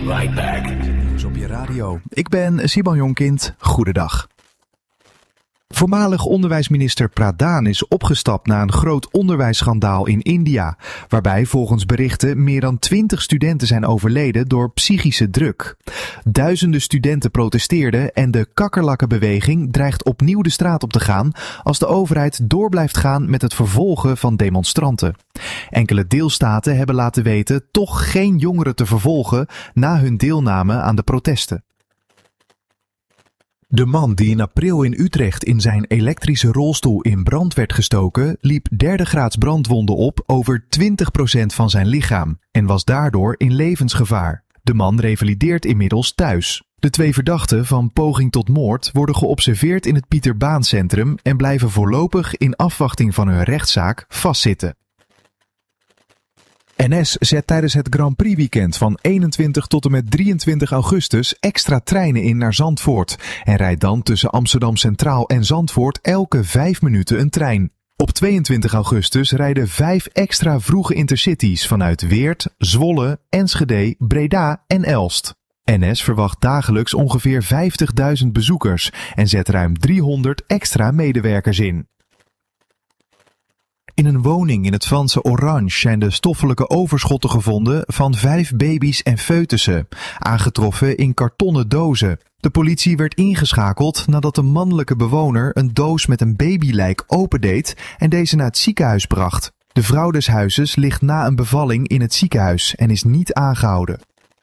right back. Nieuws op je radio. Ik ben Siban Jonkind. Goedendag. Voormalig onderwijsminister Pradhan is opgestapt na een groot onderwijsschandaal in India, waarbij volgens berichten meer dan 20 studenten zijn overleden door psychische druk. Duizenden studenten protesteerden en de kakkerlakkenbeweging dreigt opnieuw de straat op te gaan als de overheid door blijft gaan met het vervolgen van demonstranten. Enkele deelstaten hebben laten weten toch geen jongeren te vervolgen na hun deelname aan de protesten. De man die in april in Utrecht in zijn elektrische rolstoel in brand werd gestoken, liep derde graads brandwonden op over 20% van zijn lichaam en was daardoor in levensgevaar. De man revalideert inmiddels thuis. De 2 verdachten van poging tot moord worden geobserveerd in het Pieter Baan Centrum en blijven voorlopig in afwachting van hun rechtszaak vastzitten. NS zet tijdens het Grand Prix weekend van 21 tot en met 23 augustus extra treinen in naar Zandvoort en rijdt dan tussen Amsterdam Centraal en Zandvoort elke 5 minuten een trein. Op 22 augustus rijden 5 extra vroege intercities vanuit Weert, Zwolle, Enschede, Breda en Elst. NS verwacht dagelijks ongeveer 50.000 bezoekers en zet ruim 300 extra medewerkers in. In een woning in het Franse Orange zijn de stoffelijke overschotten gevonden van 5 baby's en foetussen, aangetroffen in kartonnen dozen. De politie werd ingeschakeld nadat een mannelijke bewoner een doos met een babylijk opendeed en deze naar het ziekenhuis bracht. De vrouw des huizes ligt na een bevalling in het ziekenhuis en is niet aangehouden.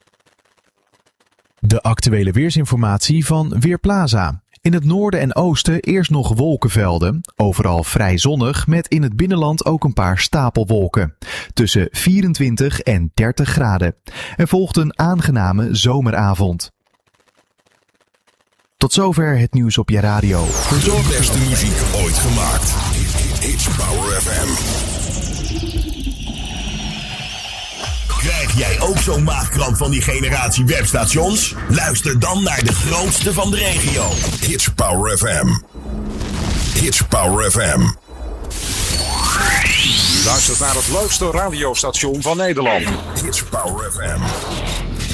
De actuele weersinformatie van Weerplaza. In het noorden en oosten eerst nog wolkenvelden. Overal vrij zonnig met in het binnenland ook een paar stapelwolken. Tussen 24 en 30 graden. Er volgt een aangename zomeravond. Tot zover het nieuws op je radio. De beste muziek ooit gemaakt. It's Power FM. Krijg jij ook zo'n maagkramp van die generatie webstations? Luister dan naar de grootste van de regio. It's Power FM. It's Power FM. Luister naar het leukste radiostation van Nederland. It's Power FM.